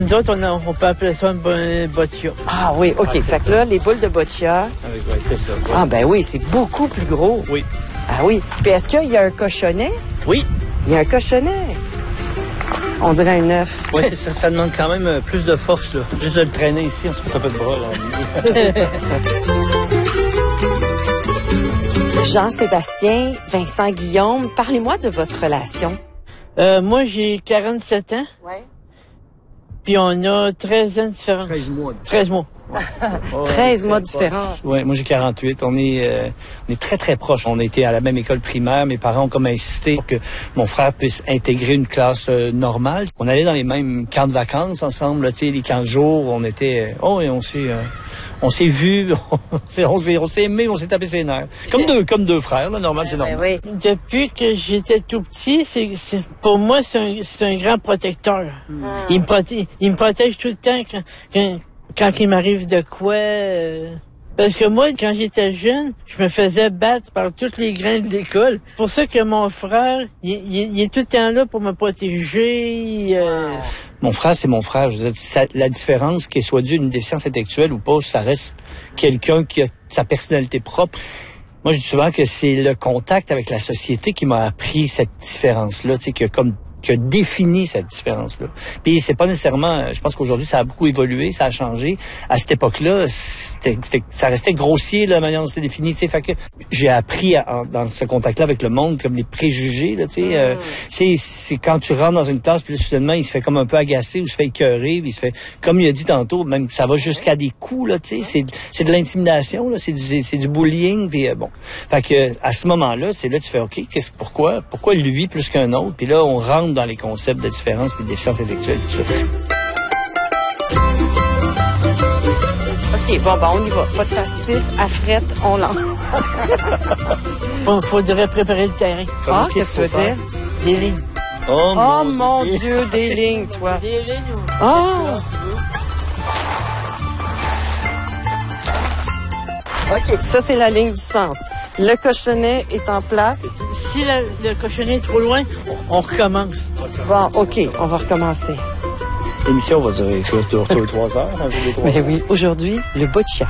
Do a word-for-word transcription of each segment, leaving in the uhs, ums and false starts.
Nous autres, on, a, on peut appeler ça un boccia. Ah oui, OK. Ah, fait que là, les boules de boccia... Ah oui, oui, c'est ça. Oui. Ah ben oui, c'est beaucoup plus gros. Oui. Ah oui. Puis est-ce qu'il y a un cochonnet? Oui. Il y a un cochonnet. On dirait un œuf. Oui, ça, ça demande quand même plus de force, là. Juste de le traîner ici, on se fait un peu de bras, là. Jean-Sébastien, Vincent Guillaume, parlez-moi de votre relation. Euh, moi, j'ai quarante-sept ans. Oui. Puis on a treize ans de différence. treize mois. treize mois. Oh, treize mois de différence. Oui, moi j'ai quarante-huit. On est, euh, on est très, très proches. On a été à la même école primaire. Mes parents ont comme insisté pour que mon frère puisse intégrer une classe euh, normale. On allait dans les mêmes camps de vacances ensemble, tu sais, les camps de jour. On était... Euh, oh, et on s'est... Euh, on s'est vus, on s'est, on s'est, on s'est aimés, on s'est tapé ses nerfs. Comme deux, comme deux frères, là, normal, c'est normal. Oui, oui. Depuis que j'étais tout petit, c'est, c'est pour moi, c'est un, c'est un grand protecteur. Mm. Il me protège, il me protège tout le temps quand, quand, quand il m'arrive de quoi. Euh, parce que moi, quand j'étais jeune, je me faisais battre par toutes les grains de l'école. C'est pour ça que mon frère, il, il, il est tout le temps là pour me protéger. Euh, wow. Mon frère, c'est mon frère. Je veux dire, ça, la différence, qu'elle soit due à une déficience intellectuelle ou pas, ça reste quelqu'un qui a sa personnalité propre. Moi, je dis souvent que c'est le contact avec la société qui m'a appris cette différence-là, tu sais, que comme qui a défini cette différence-là. Puis c'est pas nécessairement, je pense qu'aujourd'hui ça a beaucoup évolué, ça a changé. À cette époque-là, c'était, c'était, ça restait grossier la manière dont c'était défini. Tu sais, fait que j'ai appris à, en, dans ce contact-là avec le monde comme les préjugés. Là, tu sais, euh, c'est, c'est quand tu rentres dans une classe puis là, soudainement il se fait comme un peu agacé ou il se fait écœurer, puis il se fait, comme il a dit tantôt, même ça va jusqu'à des coups. Là, tu sais, c'est, c'est de l'intimidation, là, c'est du, c'est du bullying. Puis euh, bon, fait que à ce moment-là, c'est là tu fais ok, qu'est-ce, pourquoi, pourquoi lui plus qu'un autre. Puis là on rentre dans les concepts de différence puis de déficience intellectuelle, tout ça. OK, bon, ben, on y va. Pas de pastis, à frette, on lance. Il faudrait préparer le terrain. Ah, qu'est-ce que tu veux dire? Des lignes. Oh, oh mon Dieu, Dieu des lignes, toi. Des lignes. Oh! OK, ça, c'est la ligne du centre. Le cochonnet est en place. Si la, le cochonnet est trop loin, on, on recommence. Bon, OK, on va recommencer. L'émission va durer deux ou trois heures. Mais oui, aujourd'hui, le boccia.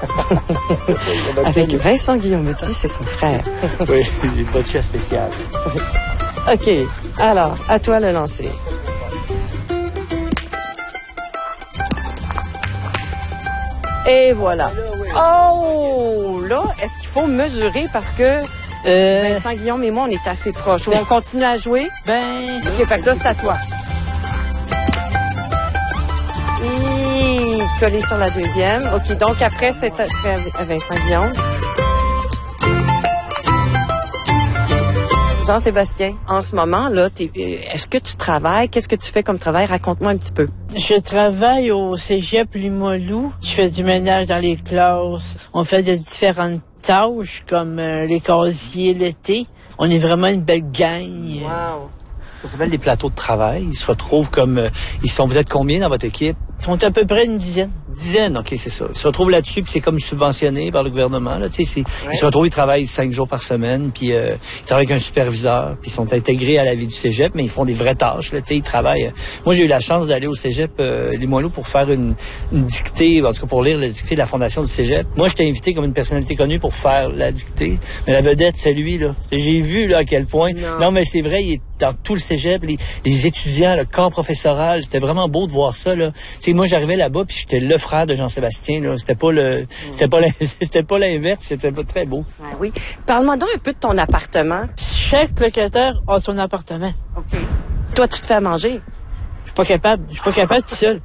Avec Vincent Guillaume, c'est son frère. Oui, le boccia spécial. OK, alors, à toi le lancer. Et voilà. Oh, là, est-ce qu'il faut mesurer parce que euh, Vincent Guillaume et moi, on est assez proches. On continue à jouer? Ben... OK, fait que là, c'est à toi. Et coller sur la deuxième. OK, donc après, c'est à, à Vincent Guillaume. Jean-Sébastien, en ce moment, là, t'es, est-ce que tu travailles? Qu'est-ce que tu fais comme travail? Raconte-moi un petit peu. Je travaille au Cégep Limoilou. Je fais du ménage dans les classes. On fait de différentes tâches, comme euh, les casiers l'été. On est vraiment une belle gang. Wow. Ça s'appelle les plateaux de travail. Ils se retrouvent comme... Euh, ils sont, vous êtes combien dans votre équipe? Ils sont à peu près une dizaine. Dizaine, OK, c'est ça. Ils se retrouvent là-dessus, puis c'est comme subventionné par le gouvernement. Là, tu sais, c'est, ouais. Ils se retrouvent, ils travaillent cinq jours par semaine, puis euh, ils travaillent avec un superviseur, puis ils sont intégrés à la vie du cégep, mais ils font des vraies tâches. Là, tu sais, ils travaillent. Euh, moi, j'ai eu la chance d'aller au cégep euh, Limoilou pour faire une, une dictée, en tout cas pour lire la dictée de la fondation du cégep. Moi, j'étais invité comme une personnalité connue pour faire la dictée, mais la vedette, c'est lui. Là. J'ai vu là à quel point. Non, non mais c'est vrai, il est dans tout le cégep, les, les étudiants, le corps professoral, c'était vraiment beau de voir ça. Là. Tu sais, moi, j'arrivais là-bas, puis j'étais le frère de Jean-Sébastien. Là. C'était pas le, mmh. c'était pas, c'était pas l'inverse. C'était pas très beau. Ah, oui. Parle-moi donc un peu de ton appartement. Chaque locataire a son appartement. Ok. Toi, tu te fais à manger. Je suis pas capable. Je suis pas capable tout seul.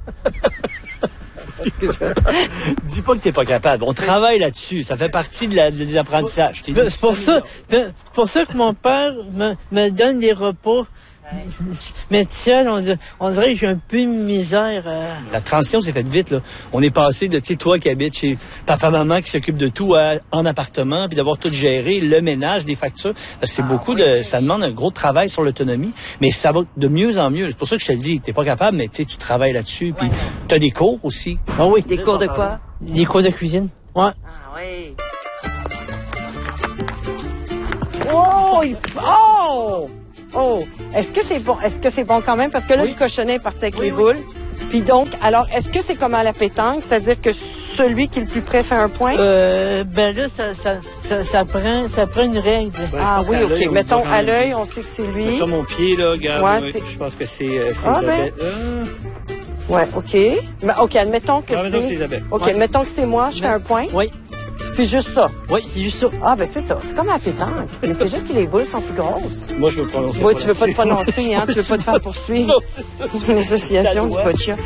Dis pas que t'es pas capable. On travaille là-dessus. Ça fait partie de la, des apprentissages. C'est pour ça, c'est pour ça que mon père me, me donne des repas. Mais seul, on, on dirait que j'ai un peu de misère. Euh... La transition s'est faite vite, là. On est passé de, tu sais, toi qui habites chez papa-maman qui s'occupe de tout à, en appartement, puis d'avoir tout géré, le ménage, des factures. Parce que c'est ah, beaucoup oui. de, ça demande un gros travail sur l'autonomie, mais ça va de mieux en mieux. C'est pour ça que je te dis, t'es pas capable, mais tu sais, tu travailles là-dessus, puis ouais. T'as des cours aussi. Ah oui. Des cours de quoi? Des cours de cuisine. Ouais. Ah oui. Oh! Il... Oh! Oh! Est-ce que c'est bon? Est-ce que c'est bon quand même? Parce que là, oui. Le cochonnet est parti avec oui, les oui. boules. Puis donc, alors, est-ce que c'est comme à la pétanque, c'est-à-dire que celui qui est le plus près fait un point? Euh, ben là, ça, ça, ça, ça prend, ça prend une règle. Ben, ah oui, OK. Mettons, à l'œil, on sait que c'est lui. Mettons mon pied, là, regarde. Ouais, ouais, je pense que c'est, euh, c'est ah, Isabelle. Ben... Euh... Ouais, OK. Mais, OK, admettons que ah, c'est... mettons que c'est Isabelle. OK, ouais. mettons que c'est moi, je fais un point. Oui. Puis juste ça. Oui, c'est juste ça. Ah, ben c'est ça. C'est comme à la pétanque. Mais c'est juste que les boules sont plus grosses. Moi, je me prononce. Oui, tu veux pas te prononcer, hein? Tu veux pas te faire poursuivre. L'association du boccia.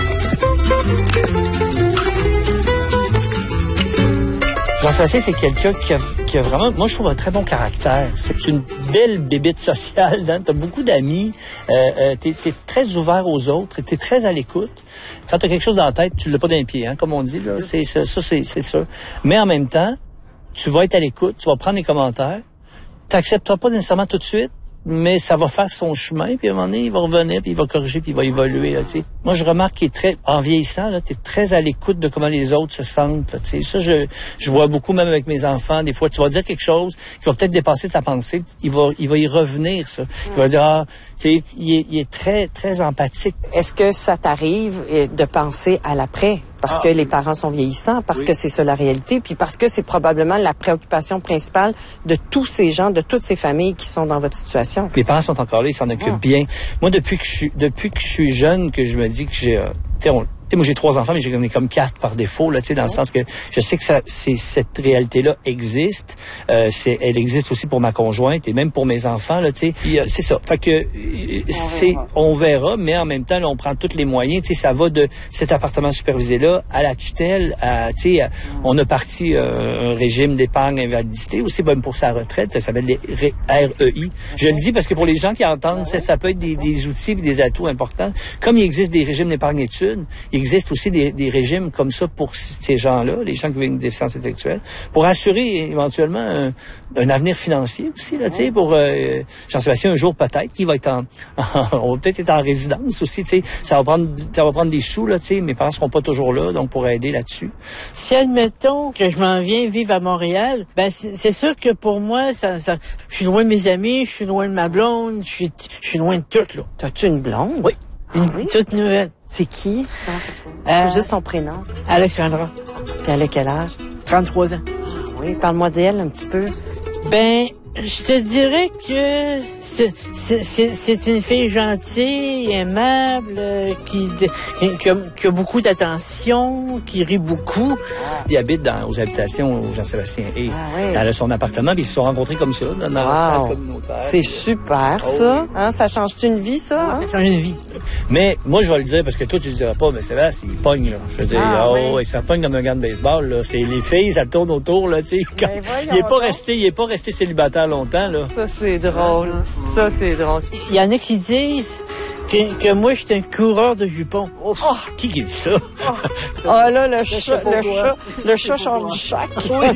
Jean-Sébastien, c'est quelqu'un qui a, qui a vraiment, moi, je trouve un très bon caractère. C'est une belle bébite sociale. Hein? Tu as beaucoup d'amis. Euh, euh, tu es très ouvert aux autres. Tu es très à l'écoute. Quand tu as quelque chose dans la tête, tu l'as pas dans les pieds, hein, comme on dit. Là. C'est, ça, ça c'est, c'est ça. Mais en même temps, tu vas être à l'écoute. Tu vas prendre les commentaires. Tu n'accepteras pas nécessairement tout de suite, mais ça va faire son chemin, puis à un moment donné, il va revenir, puis il va corriger, puis il va évoluer. Là, tu sais. Moi, je remarque qu'il est très, en vieillissant, là, tu es très à l'écoute de comment les autres se sentent. Là, tu sais. Ça, je, je vois beaucoup, même avec mes enfants. Des fois, tu vas dire quelque chose qui va peut-être dépasser ta pensée. Il va, il va y revenir, ça. Il va dire, ah, tu sais, il est, il est très, très empathique. Est-ce que ça t'arrive de penser à l'après? Parce ah, que les parents sont vieillissants, parce oui. que c'est ça la réalité, puis parce que c'est probablement la préoccupation principale de tous ces gens, de toutes ces familles qui sont dans votre situation. Les parents sont encore là, ils s'en occupent ah. bien. Moi, depuis que je suis, depuis que je suis jeune, que je me dis que j'ai, euh, tu sais, on, moi, j'ai trois enfants, mais j'en ai comme quatre par défaut, là, tu sais, dans le sens que je sais que ça, c'est, cette réalité-là existe. Euh, c'est, elle existe aussi pour ma conjointe et même pour mes enfants, là, tu sais. Euh, c'est ça. Fait que, c'est, on verra, mais en même temps, là, on prend tous les moyens, tu sais, ça va de cet appartement supervisé-là à la tutelle, à, tu sais, on a parti euh, un régime d'épargne invalidité aussi, même pour sa retraite, ça s'appelle les R E I. Je le dis parce que pour les gens qui entendent, ça, ça peut être des, des outils et des atouts importants. Comme il existe des régimes d'épargne études, il existe aussi des, des régimes comme ça pour ces gens-là, les gens qui vivent une déficience intellectuelle, pour assurer éventuellement un, un avenir financier aussi, là, tu sais, pour euh, Jean-Sébastien, un jour peut-être, qui va être en, en on va peut-être être en résidence aussi, tu sais, ça va prendre, ça va prendre des sous, là, tu sais, mes parents seront pas toujours là, donc pour aider là-dessus. Si admettons que je m'en viens vivre à Montréal, ben c'est, c'est sûr que pour moi, ça, ça, je suis loin de mes amis, je suis loin de ma blonde, je suis, je suis loin de tout, là. T'as-tu une blonde? Oui, ah, une oui? toute nouvelle. C'est qui? Euh, juste son prénom. Alexandra. Puis elle a quel âge? trente-trois ans. Ah oui, parle-moi d'elle un petit peu. Ben, je te dirais que c'est, c'est, c'est, c'est une fille gentille, aimable, euh, qui, qui, qui, a, qui a beaucoup d'attention, qui rit beaucoup. Il habite dans, aux habitations où Jean-Sébastien est. Ah, oui. Elle a son appartement, puis ils se sont rencontrés comme ça, dans la wow. salle communautaire. C'est super, oh, ça. Hein, ça change-tu une vie, ça? Hein? Ça change une vie. Mais moi, je vais le dire, parce que toi, tu ne diras pas, mais Sébastien, il pogne, là. Je veux dire, ah, oh, oui. ça pogne comme un gant de baseball, là. C'est les filles, ça tourne autour, là, tu sais. Quand... Il est pas resté, il est pas resté célibataire longtemps, là. Ça, c'est drôle. Ça, c'est drôle. Il y en a qui disent que, que moi, je suis un coureur de jupons. Oh, oh. Qui qui dit ça? Oh, oh là, le chat, le chat, le chat change du chac.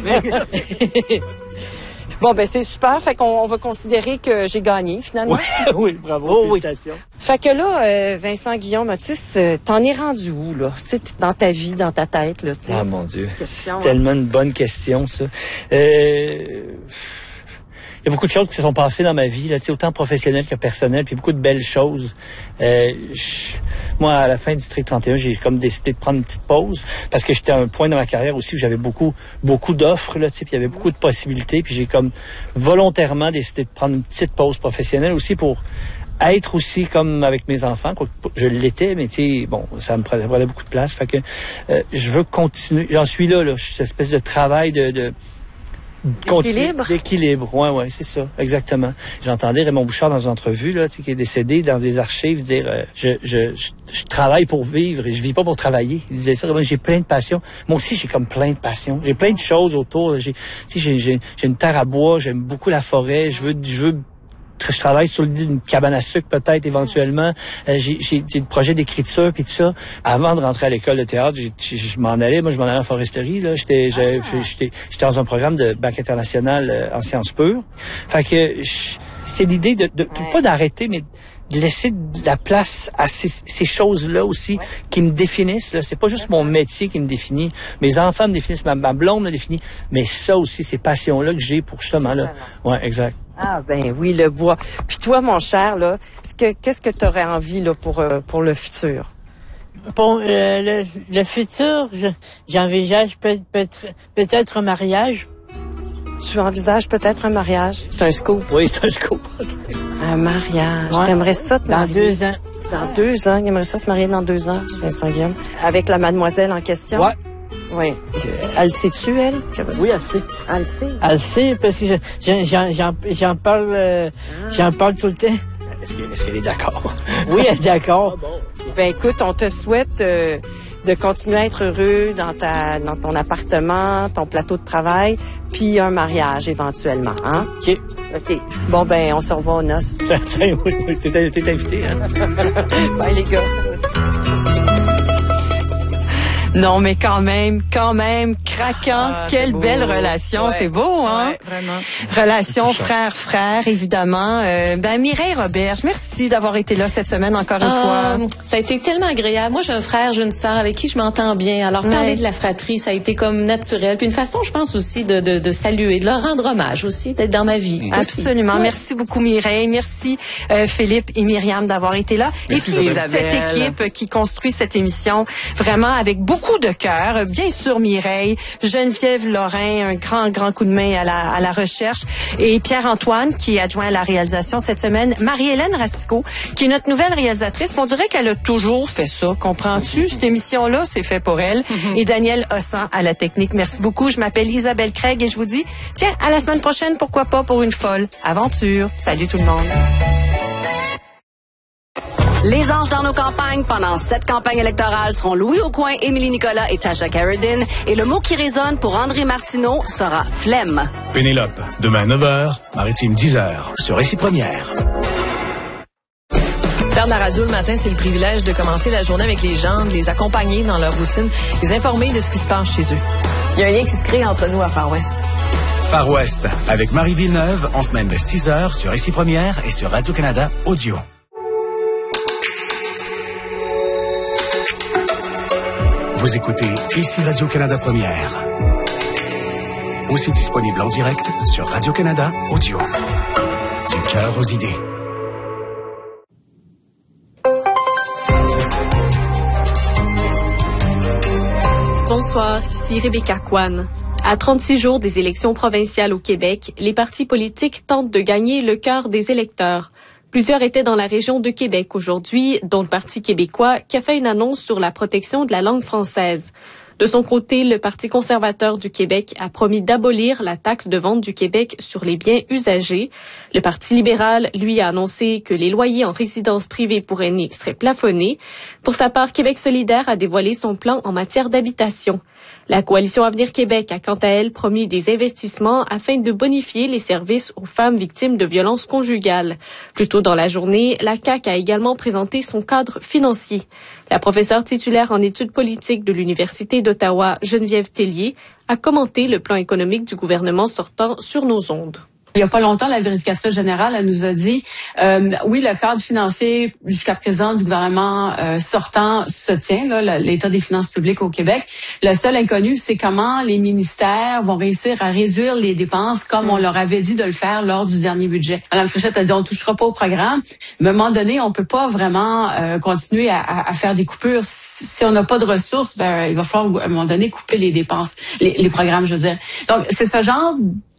Bon, ben c'est super. Fait qu'on on va considérer que j'ai gagné, finalement. Oui, oui bravo, oh, félicitations. Oui. Fait que là, euh, Vincent Guillaume Otis, euh, t'en es rendu où, là? Tu sais, dans ta vie, dans ta tête, là, tu sais. Ah, mon Dieu. C'est hein? tellement une bonne question, ça. Euh... Il y a beaucoup de choses qui se sont passées dans ma vie, là, tu sais, autant professionnelle que personnelle, puis beaucoup de belles choses. Euh, je, moi, à la fin du District trente et un, j'ai comme décidé de prendre une petite pause parce que j'étais à un point dans ma carrière aussi où j'avais beaucoup, beaucoup d'offres, là, tu sais, puis il y avait beaucoup de possibilités, puis j'ai comme volontairement décidé de prendre une petite pause professionnelle aussi pour être aussi comme avec mes enfants, quoi, je l'étais, mais tu sais, bon, ça me prenait, ça prenait beaucoup de place, fait que euh, je veux continuer. J'en suis là, là, cette espèce de travail de, de D'équilibre? D'équilibre, ouais, ouais, c'est ça, exactement. J'entendais Raymond Bouchard dans une entrevue, là, tu sais, qui est décédé, dans des archives, dire, euh, je, je, je, je travaille pour vivre et je vis pas pour travailler. Il disait ça, moi, j'ai plein de passions. Moi aussi, j'ai comme plein de passions. J'ai plein de choses autour. J'ai, tu sais, j'ai, j'ai, j'ai une terre à bois, j'aime beaucoup la forêt, je veux, je veux je travaille sur une cabane à sucre peut-être éventuellement. Euh, j'ai, j'ai, j'ai des projets d'écriture puis tout ça. Avant de rentrer à l'école de théâtre, j'ai, j'ai, je m'en allais. Moi, je m'en allais en foresterie. Là, j'étais, ah. j'étais, j'étais dans un programme de bac international euh, en sciences pures. Fait que je, c'est l'idée de, de, de pas d'arrêter, mais de laisser de la place à ces, ces choses-là aussi qui me définissent. Là. C'est pas juste mon métier qui me définit. Mes enfants me définissent, ma, ma blonde me définit, mais ça aussi, ces passions-là que j'ai pour justement là. Ouais, exact. Ah ben oui, le bois. Puis toi, mon cher, là, que, qu'est-ce que tu aurais envie là pour euh, pour le futur? Pour euh, le, le futur, je, j'envisage peut, peut-être, peut-être un mariage. Tu envisages peut-être un mariage? C'est un scoop. Oui, c'est un scoop. Un mariage. Ouais. T'aimerais ça te Dans marier? deux ans. Dans deux ans. Il aimerait ça se marier dans deux ans, Vincent Guillaume. Avec la mademoiselle en question? Ouais. Oui. Elle sait-tu, elle? Que... Oui, elle sait. Elle sait. Elle sait, parce que je, j'en, j'en, j'en parle, euh, ah. j'en parle tout le temps. Est-ce qu'elle, est-ce qu'elle est d'accord? Oui, elle est d'accord. Ah bon. Ben écoute, on te souhaite euh, de continuer à être heureux dans ta dans ton appartement, ton plateau de travail, puis un mariage éventuellement, hein? OK. OK. Bon, ben, on se revoit aux noces. Certain, oui, oui. T'es, t'es invité, hein? Bye, les gars. Non, mais quand même, quand même, craquant. Ah, quelle belle relation. Ouais. C'est beau, hein? Ouais, vraiment. Relation frère-frère, évidemment. Euh, ben, Mireille Roberge, merci d'avoir été là cette semaine encore une ah, fois. Ça a été tellement agréable. Moi, j'ai un frère, j'ai une sœur avec qui je m'entends bien. Alors, parler ouais. de la fratrie, ça a été comme naturel. Puis une façon, je pense aussi, de, de, de saluer, de leur rendre hommage aussi, d'être dans ma vie. Absolument. Ouais. Merci beaucoup, Mireille. Merci, euh, Philippe et Myriam d'avoir été là. Merci, et puis, Isabelle. Cette équipe qui construit cette émission vraiment avec beaucoup Beaucoup de cœur, bien sûr Mireille, Geneviève Lorrain, un grand, grand coup de main à la, à la recherche, et Pierre-Antoine, qui est adjoint à la réalisation cette semaine, Marie-Hélène Racicot, qui est notre nouvelle réalisatrice. On dirait qu'elle a toujours fait ça, comprends-tu? Cette émission-là, c'est fait pour elle. Mm-hmm. Et Daniel Hossan à la technique. Merci beaucoup. Je m'appelle Isabelle Craig et je vous dis, tiens, à la semaine prochaine, pourquoi pas pour une folle aventure. Salut tout le monde. Les anges dans nos campagnes pendant cette campagne électorale seront Louis Aucoin, Émilie Nicolas et Tasha Carradine. Et le mot qui résonne pour André Martineau sera flemme. Pénélope, demain neuf heures, Maritime dix heures, sur Récit Première. Faire de la radio le matin, c'est le privilège de commencer la journée avec les gens, de les accompagner dans leur routine, les informer de ce qui se passe chez eux. Il y a un lien qui se crée entre nous à Far West. Far West, avec Marie Villeneuve, en semaine de six heures sur Récit Première et sur Radio-Canada Audio. Vous écoutez ici Radio-Canada Première. Aussi disponible en direct sur Radio-Canada Audio. Du cœur aux idées. Bonsoir, ici Rebecca Kwan. À trente-six jours des élections provinciales au Québec, les partis politiques tentent de gagner le cœur des électeurs. Plusieurs étaient dans la région de Québec aujourd'hui, dont le Parti québécois, qui a fait une annonce sur la protection de la langue française. De son côté, le Parti conservateur du Québec a promis d'abolir la taxe de vente du Québec sur les biens usagés. Le Parti libéral, lui, a annoncé que les loyers en résidence privée pour aînés seraient plafonnés. Pour sa part, Québec solidaire a dévoilé son plan en matière d'habitation. La Coalition Avenir Québec a quant à elle promis des investissements afin de bonifier les services aux femmes victimes de violences conjugales. Plus tôt dans la journée, la C A Q a également présenté son cadre financier. La professeure titulaire en études politiques de l'Université d'Ottawa, Geneviève Tellier, a commenté le plan économique du gouvernement sortant sur nos ondes. Il n'y a pas longtemps, la vérificatrice générale elle nous a dit, euh, oui, le cadre financier jusqu'à présent du gouvernement euh, sortant se tient, là, l'état des finances publiques au Québec. Le seul inconnu, c'est comment les ministères vont réussir à réduire les dépenses comme on leur avait dit de le faire lors du dernier budget. Mme Fréchette a dit, on ne touchera pas au programme. Mais à un moment donné, on peut pas vraiment euh, continuer à, à, à faire des coupures. Si on n'a pas de ressources, ben, il va falloir à un moment donné couper les dépenses, les, les programmes, je veux dire. Donc, c'est ce genre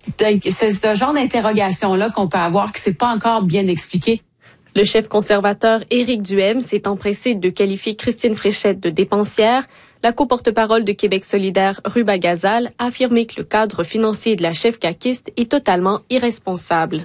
C'est ce genre d'interrogation-là qu'on peut avoir que c'est pas encore bien expliqué. Le chef conservateur Éric Duhaime s'est empressé de qualifier Christine Fréchette de dépensière. La co-porte-parole de Québec solidaire, Ruba Gazal, a affirmé que le cadre financier de la chef caquiste est totalement irresponsable.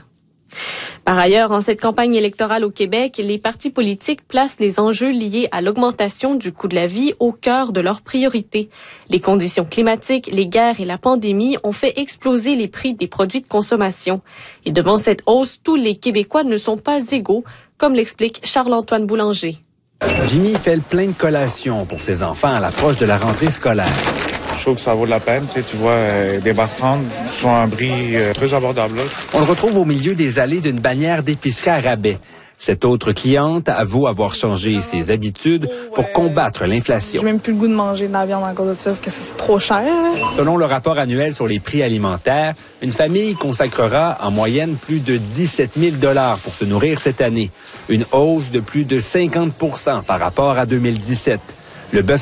Par ailleurs, en cette campagne électorale au Québec, les partis politiques placent les enjeux liés à l'augmentation du coût de la vie au cœur de leurs priorités. Les conditions climatiques, les guerres et la pandémie ont fait exploser les prix des produits de consommation. Et devant cette hausse, tous les Québécois ne sont pas égaux, comme l'explique Charles-Antoine Boulanger. Jimmy fait le plein de collations pour ses enfants à l'approche de la rentrée scolaire. Je trouve que ça vaut de la peine. Tu sais, tu vois, euh, des barres sont à un prix euh, très abordable. Là. On le retrouve au milieu des allées d'une bannière d'épicerie à rabais. Cette autre cliente avoue avoir changé ses habitudes pour combattre l'inflation. J'ai même plus le goût de manger de la viande à cause de ça, parce que c'est trop cher. Selon le rapport annuel sur les prix alimentaires, une famille consacrera en moyenne plus de dix-sept mille dollars pour se nourrir cette année. Une hausse de plus de cinquante pour cent par rapport à deux mille dix-sept. Le bœuf